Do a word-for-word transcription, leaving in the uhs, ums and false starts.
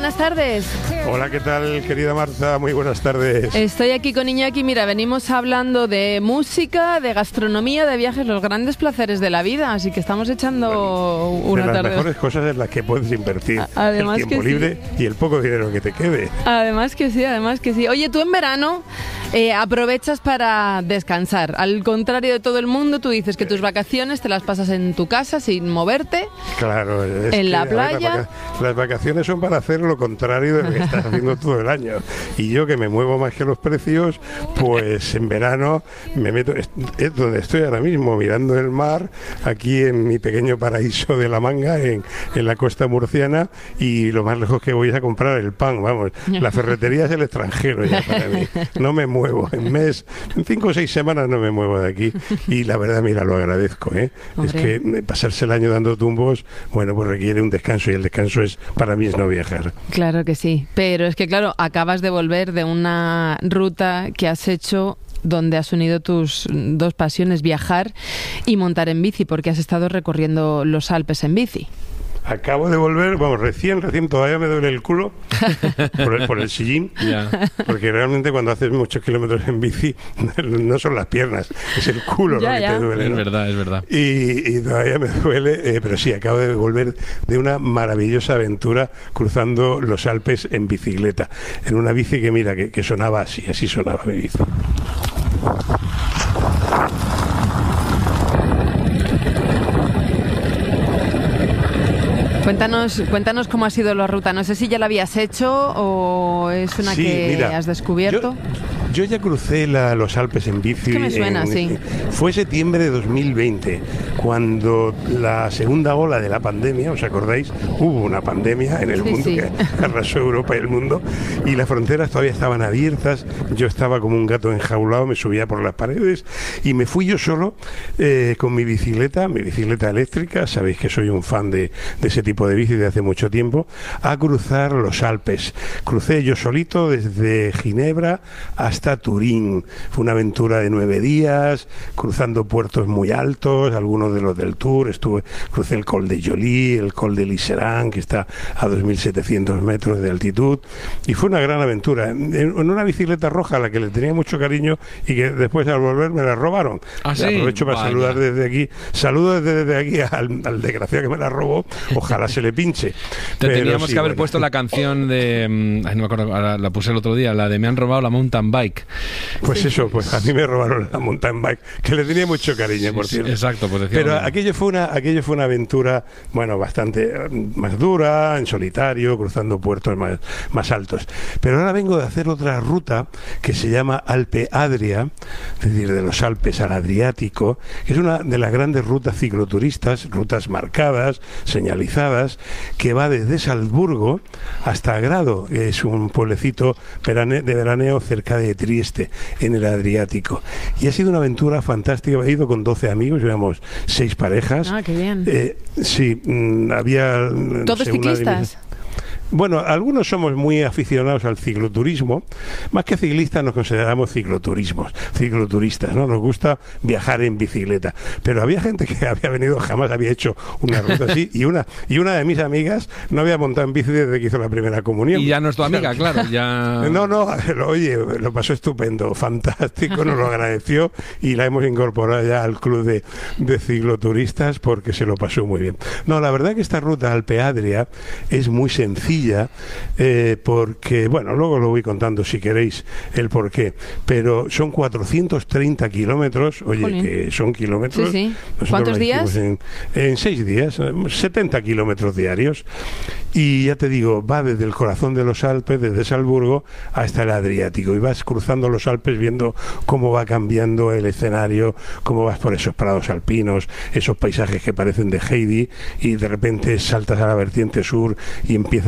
buenas tardes. Hola, ¿qué tal, querida Marta? Muy buenas tardes. Estoy aquí con Iñaki. Mira, venimos hablando de música, de gastronomía, de viajes, los grandes placeres de la vida. Así que estamos echando bueno, una de las tarde. las mejores cosas en las que puedes invertir Además el tiempo que libre sí. y el poco dinero que te quede. Además que sí, además que sí. Oye, tú en verano eh, aprovechas para descansar. Al contrario de todo el mundo, tú dices que tus vacaciones te las pasas en tu casa sin moverte. Claro, es en que, la ver, playa. Las, vaca- las vacaciones son para hacer lo contrario de lo que estás haciendo todo el año. Y yo, que me muevo más que los precios, pues en verano me meto, es, es donde estoy ahora mismo, mirando el mar, aquí en mi pequeño paraíso de La Manga, en, en la costa murciana, y lo más lejos que voy es a comprar el pan, vamos. La ferretería es el extranjero ya para mí. No me muevo. En mes, en cinco o seis semanas no me muevo de aquí. Y la verdad, mira, lo agradezco, ¿eh? Es que pasarse el año dando tumbos, bueno, pues requiere un descanso, y el descanso es, para mí, es no viajar. Claro que sí, pero es que claro, acabas de volver de una ruta que has hecho donde has unido tus dos pasiones, viajar y montar en bici, porque has estado recorriendo los Alpes en bici. Acabo de volver, vamos, recién, recién todavía me duele el culo por el, por el sillín, yeah. Porque realmente cuando haces muchos kilómetros en bici no son las piernas, es el culo ya, lo que ya. te duele, Es ¿no? verdad, es verdad. Y, y todavía me duele, eh, pero sí, acabo de volver de una maravillosa aventura cruzando los Alpes en bicicleta, en una bici que mira, que, que sonaba así, así sonaba mi bici. Cuéntanos, cuéntanos cómo ha sido la ruta. No sé si ya la habías hecho o es una sí, que mira, has descubierto. Yo, yo ya crucé la, los Alpes en bici. Es que me suena, en, sí. Fue septiembre de dos mil veinte, cuando la segunda ola de la pandemia, ¿os acordáis? Hubo una pandemia en el sí, mundo sí. que arrasó Europa y el mundo, y las fronteras todavía estaban abiertas. Yo estaba como un gato enjaulado, me subía por las paredes y me fui yo solo eh, con mi bicicleta, mi bicicleta eléctrica, sabéis que soy un fan de, de ese tipo de bici de hace mucho tiempo, a cruzar los Alpes. Crucé yo solito desde Ginebra hasta Turín. Fue una aventura de nueve días, cruzando puertos muy altos, algunos de los del Tour. Estuve, crucé el Col de Joly, el Col de Liserán, que está a dos mil setecientos metros de altitud, y fue una gran aventura. En, en una bicicleta roja a la que le tenía mucho cariño y que después al volver me la robaron. ¿Ah, sí? Aprovecho para Vaya. saludar desde aquí, saludo desde, desde aquí al, al desgraciado que me la robó, ojalá se le pinche. Te Pero teníamos sí, que haber bueno. puesto la canción de... Ay, no me acuerdo, ahora la puse el otro día, la de Me han robado la mountain bike. Pues sí, eso, pues a mí me robaron la mountain bike, que le tenía mucho cariño, Sí, por sí, cierto. exacto, pues decía Pero lo mismo. aquello fue una aquello fue una aventura, bueno, bastante eh, más dura, en solitario, cruzando puertos más, más altos. Pero ahora vengo de hacer otra ruta que se llama Alpe Adria, es decir, de los Alpes al Adriático, que es una de las grandes rutas cicloturistas, rutas marcadas, señalizadas, que va desde Salzburgo hasta Agrado, que es un pueblecito verane- de veraneo cerca de Trieste, en el Adriático. Y ha sido una aventura fantástica. He ido con doce amigos, llevamos seis parejas. Ah, qué bien. Eh, sí, mm, había... no ¿Todos sé, una de ciclistas? mis- Bueno, algunos somos muy aficionados al cicloturismo, más que ciclistas nos consideramos cicloturismos, cicloturistas, ¿no? Nos gusta viajar en bicicleta, pero había gente que había venido, jamás había hecho una ruta así, y una y una de mis amigas no había montado en bici desde que hizo la primera comunión. Y ya no es tu amiga, claro, ya... No, no, oye, lo pasó estupendo, fantástico, nos lo agradeció y la hemos incorporado ya al club de, de cicloturistas porque se lo pasó muy bien. No, la verdad que esta ruta Alpe Adria es muy sencilla, eh, porque, bueno, luego lo voy contando si queréis el porqué, pero son cuatrocientos treinta kilómetros, oye, Jolín. que son kilómetros. Sí, sí. Nosotros ¿Cuántos la hicimos días? En, en seis días, setenta kilómetros diarios. Y ya te digo, va desde el corazón de los Alpes, desde Salzburgo hasta el Adriático, y vas cruzando los Alpes viendo cómo va cambiando el escenario, cómo vas por esos prados alpinos, esos paisajes que parecen de Heidi, y de repente saltas a la vertiente sur y empiezan